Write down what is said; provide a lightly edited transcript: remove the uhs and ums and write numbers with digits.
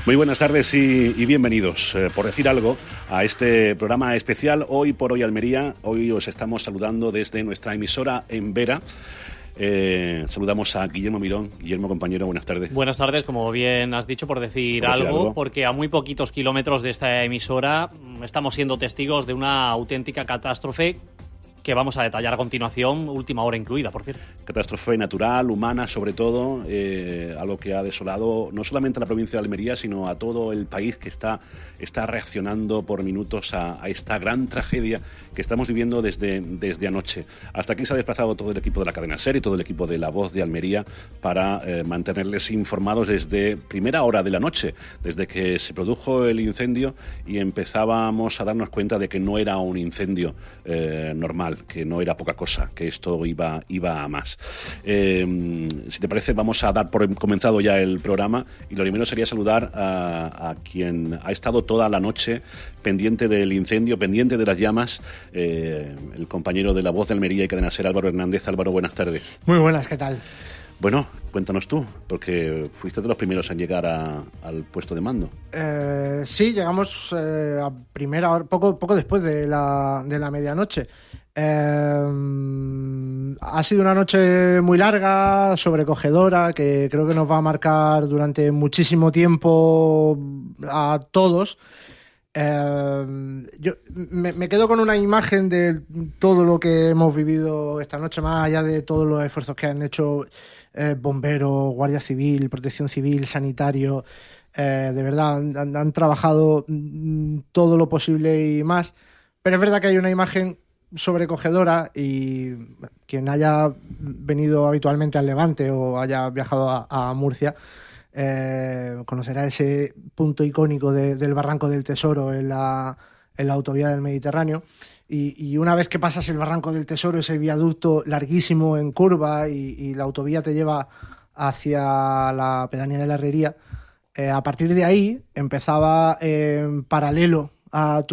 Muy buenas tardes y bienvenidos, por decir algo, a este programa especial Hoy por Hoy Almería. Hoy os estamos saludando desde nuestra emisora en Vera. Saludamos a Guillermo Mirón. Guillermo, compañero, buenas tardes. Buenas tardes, como bien has dicho, por decir algo, porque a muy poquitos kilómetros de esta emisora estamos siendo testigos de una auténtica catástrofe que vamos a detallar a continuación, última hora incluida, por cierto. Catástrofe natural, humana, sobre todo, algo que ha desolado no solamente a la provincia de Almería, sino a todo el país que está reaccionando por minutos a esta gran tragedia que estamos viviendo desde anoche. Hasta aquí se ha desplazado todo el equipo de la cadena SER y todo el equipo de La Voz de Almería para mantenerles informados desde primera hora de la noche, desde que se produjo el incendio y empezábamos a darnos cuenta de que no era un incendio normal, que no era poca cosa, que esto iba a más. Si te parece, vamos a dar por comenzado ya el programa y lo primero sería saludar a quien ha estado toda la noche pendiente del incendio, pendiente de las llamas, el compañero de La Voz de Almería y Cadena SER, Álvaro Hernández. Álvaro, buenas tardes. Muy buenas, ¿qué tal? Bueno, cuéntanos tú, porque fuiste de los primeros en llegar al puesto de mando. Sí, llegamos a primera hora, poco después de la medianoche. Ha sido una noche muy larga, sobrecogedora, que creo que nos va a marcar durante muchísimo tiempo a todos. Yo me quedo con una imagen de todo lo que hemos vivido esta noche, más allá de todos los esfuerzos que han hecho bomberos, Guardia Civil, Protección Civil, Sanitario. De verdad, han trabajado todo lo posible y más, pero es verdad que hay una imagen sobrecogedora y quien haya venido habitualmente al Levante o haya viajado a Murcia conocerá ese punto icónico del Barranco del Tesoro en la autovía del Mediterráneo. Y una vez que pasas el Barranco del Tesoro, ese viaducto larguísimo en curva y la autovía te lleva hacia la pedanía de la Herrería, a partir de ahí empezaba en paralelo a